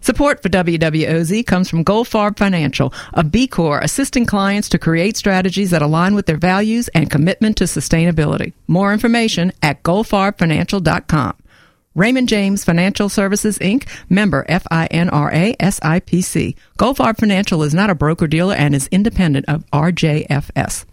Support for WWOZ comes from Goldfarb Financial, a B Corp assisting clients to create strategies that align with their values and commitment to sustainability. More information at goldfarbfinancial.com. Raymond James Financial Services, Inc., member FINRA SIPC. Goldfarb Financial is not a broker-dealer and is independent of RJFS.